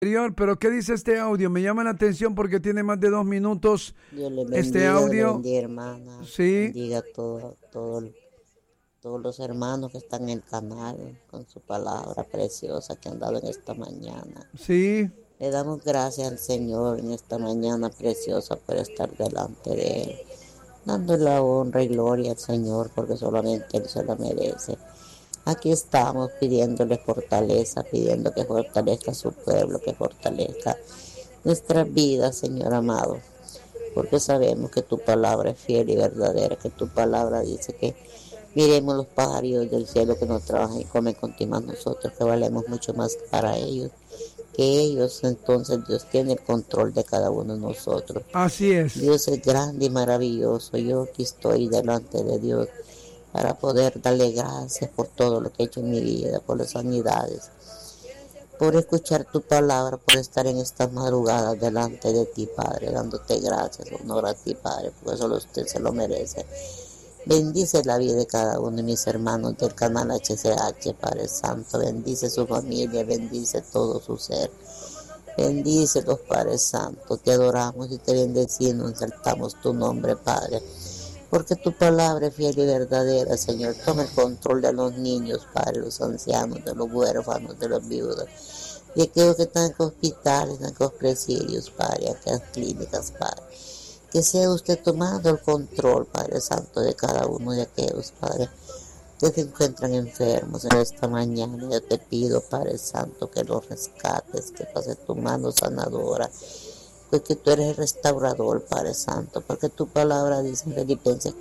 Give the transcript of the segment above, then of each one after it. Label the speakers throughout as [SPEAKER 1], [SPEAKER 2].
[SPEAKER 1] Pero ¿qué dice este audio? Me llama la atención porque tiene más de 2 minutos
[SPEAKER 2] Dios le
[SPEAKER 1] este
[SPEAKER 2] bendiga, Dios le
[SPEAKER 1] audio.
[SPEAKER 2] bendiga, hermana.
[SPEAKER 1] Sí,
[SPEAKER 2] Bendiga a todos los hermanos que están en el canal con su palabra preciosa que han dado en esta mañana.
[SPEAKER 1] sí.
[SPEAKER 2] Le damos gracias al Señor en esta mañana preciosa por estar delante de Él, dando la honra y gloria al Señor porque solamente Él se la merece. Aquí estamos pidiéndole fortaleza, pidiendo que fortalezca a su pueblo, que fortalezca nuestras vidas, Señor amado, porque sabemos que tu palabra es fiel y verdadera, que tu palabra dice que miremos los pájaros del cielo que nos trabajan y comen contigo nosotros, que valemos mucho más para ellos, que ellos. Entonces Dios tiene el control de cada uno de nosotros.
[SPEAKER 1] Así es.
[SPEAKER 2] Dios es grande y maravilloso. Yo aquí estoy delante de Dios para poder darle gracias por todo lo que he hecho en mi vida, por las sanidades, por escuchar tu palabra, por estar en estas madrugadas delante de ti, Padre, dándote gracias, honor a ti, Padre, porque solo usted se lo merece. Bendice la vida de cada uno de mis hermanos del canal HCH, Padre Santo, bendice su familia, bendice todo su ser. Bendícelos, Padre Santo, te adoramos y te bendecimos, exaltamos tu nombre, Padre, porque tu palabra es fiel y verdadera, Señor. Toma el control de los niños, Padre, los ancianos, de los huérfanos, de los viudos, de aquellos que están en hospitales, en los presidios, Padre, en las clínicas, Padre. Que sea usted tomando el control, Padre Santo, de cada uno de aquellos, Padre, que se encuentran enfermos en esta mañana. Yo te pido, Padre Santo, que los rescates, que pases tu mano sanadora, porque tú eres el restaurador, Padre Santo, porque tu palabra dice en Filipenses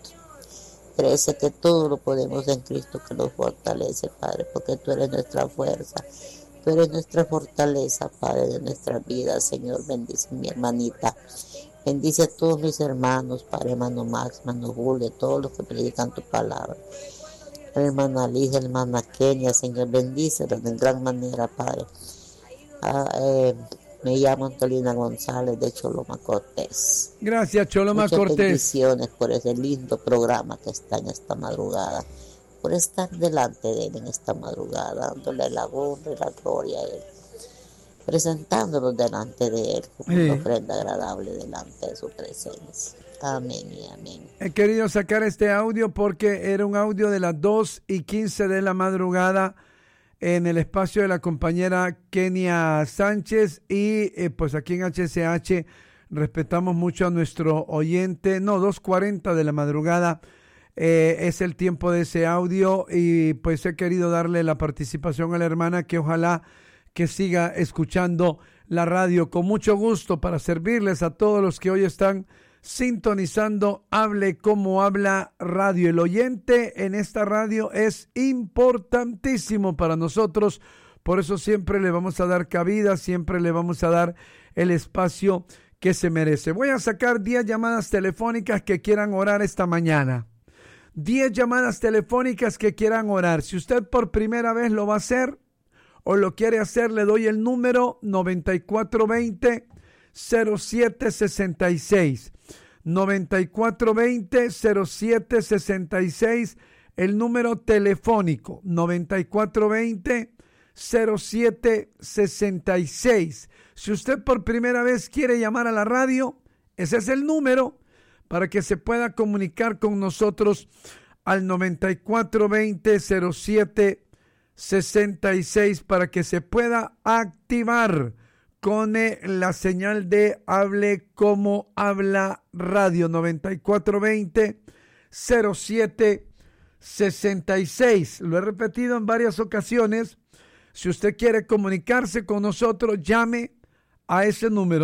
[SPEAKER 2] 4:13 que todo lo podemos en Cristo que nos fortalece, Padre, porque tú eres nuestra fuerza, tú eres nuestra fortaleza, Padre, de nuestra vida. Señor, bendice a mi hermanita, bendice a todos mis hermanos, Padre, hermano Max, hermano Julio, todos los que predican tu palabra. La hermana Liz, hermana Kenia, Señor, bendícelos de gran manera, Padre. Me llamo Antolina González de Choloma Cortés.
[SPEAKER 1] Gracias, Choloma
[SPEAKER 2] Muchas
[SPEAKER 1] Cortés.
[SPEAKER 2] bendiciones por ese lindo programa que está en esta madrugada, por estar delante de él en esta madrugada, dándole la honra y la gloria a él, presentándonos delante de él como una ofrenda agradable delante de su presencia. Amén y amén.
[SPEAKER 1] He querido sacar este audio porque era un audio de las 2:15 de la madrugada en el espacio de la compañera Kenia Sánchez y pues aquí en HCH respetamos mucho a nuestro oyente. 2:40 de la madrugada es el tiempo de ese audio y pues he querido darle la participación a la hermana que ojalá que siga escuchando la radio con mucho gusto para servirles a todos los que hoy están sintonizando Hable Como Habla Radio. El oyente en esta radio es importantísimo para nosotros, por eso siempre le vamos a dar cabida, siempre le vamos a dar el espacio que se merece. Voy a sacar 10 llamadas telefónicas que quieran orar esta mañana. 10 llamadas telefónicas que quieran orar. Si usted por primera vez lo va a hacer o lo quiere hacer, le doy el número 9420-0766. 9420-0766, el número telefónico, 9420-0766. Si usted por primera vez quiere llamar a la radio, ese es el número para que se pueda comunicar con nosotros al 9420-0766 para que se pueda activar con la señal de Hable Como Habla Radio. 9420-0766. Lo he repetido en varias ocasiones. Si usted quiere comunicarse con nosotros, llame a ese número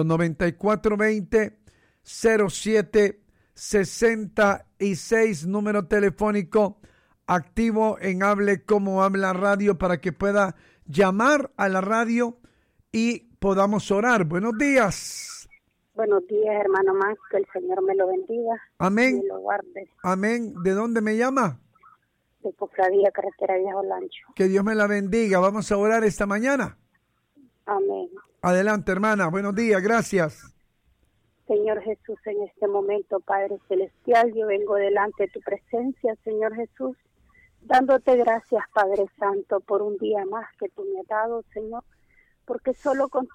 [SPEAKER 1] 9420-0766, número telefónico activo en Hable Como Habla Radio para que pueda llamar a la radio y podamos orar. Buenos días.
[SPEAKER 3] Buenos días, hermano Max, que el Señor me lo bendiga.
[SPEAKER 1] Amén.
[SPEAKER 3] Y lo guarde.
[SPEAKER 1] Amén. ¿De dónde me llama?
[SPEAKER 3] De Cofradía, Carretera Viejo Lancho.
[SPEAKER 1] Que Dios me la bendiga. Vamos a orar esta mañana.
[SPEAKER 3] Amén.
[SPEAKER 1] Adelante, hermana. Buenos días. Gracias.
[SPEAKER 3] Señor Jesús, en este momento, Padre Celestial, yo vengo delante de tu presencia, Señor Jesús, dándote gracias, Padre Santo, por un día más que tú me has dado, Señor, porque solo con